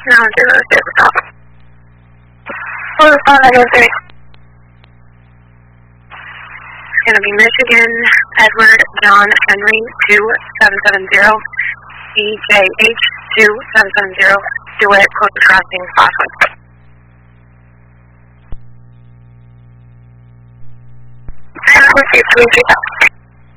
No, 0, stop. 45903. It's going to be Michigan, Edward, John, Henry, 2770, EJH, 2770, DeWitt, Coast Crossing, Boston. I don't see 33000.